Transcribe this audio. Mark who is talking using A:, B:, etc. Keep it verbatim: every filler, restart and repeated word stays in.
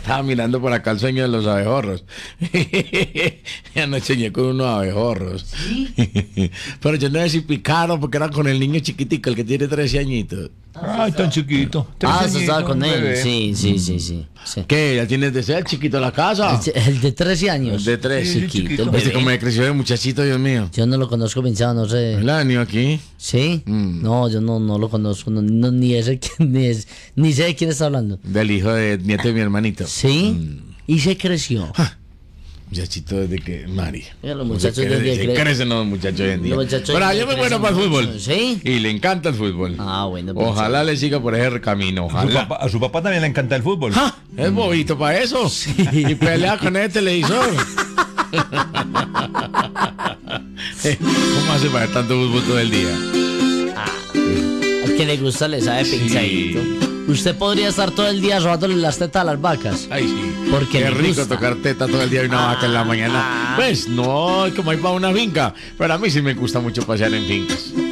A: Estaba mirando por acá el sueño de los abejorros. Anoche soñé con unos abejorros.
B: ¿Sí?
A: Pero yo no sé si picaron porque era con el niño chiquitico, el que tiene trece añitos.
C: Ay, tan chiquito.
B: Ah,
C: Trece
B: se estaba
C: añitos,
B: con
C: un
B: él.
C: bebé.
B: Sí, sí, sí, sí. sí.
A: ¿Qué? ¿Ya tienes de ser chiquito en la casa?
B: El, el de trece años.
A: El de trece.
B: Chiquito,
C: chiquito.
B: el
A: Este
B: bebé.
A: como me creció de muchachito, Dios mío.
B: Yo no lo conozco, pensado, no sé.
A: ¿El año aquí?
B: ¿Sí?
A: Mm.
B: No, yo no, no lo conozco. No, no, ni, ese, ni, es, ni sé de quién está hablando.
A: Del hijo de nieto de mi hermanito.
B: ¿Sí? Y se creció.
A: Muchachito desde que... María.
B: Mira, los
A: Se
B: muchachos de
A: crece-
B: hoy en día
A: se
B: crecen.
A: crecen los muchachos hoy en día.
B: Los muchachos hoy
A: Pero
B: en
A: yo
B: día
A: me bueno
B: crecen
A: para el
B: mucho.
A: fútbol.
B: ¿Sí?
A: Y le encanta el fútbol.
B: Ah, bueno. pero
A: Ojalá le siga por ese camino.
C: A su,
A: Ojalá.
C: papá, a su papá también le encanta el fútbol.
A: ¡Ja! Es bobito para eso. Y pelea con ese televisor. ¿Cómo hace para ver tanto fútbol todo el día?
B: al que le gusta le sabe pinchadito. Usted podría estar todo el día robándole las tetas a las vacas.
A: Ay, sí.
B: Porque
A: Qué
B: le
A: rico
B: gusta.
A: tocar teta todo el día y una vaca en la mañana. Pues no, es como ir para una finca. Pero a mí sí me gusta mucho pasear en fincas.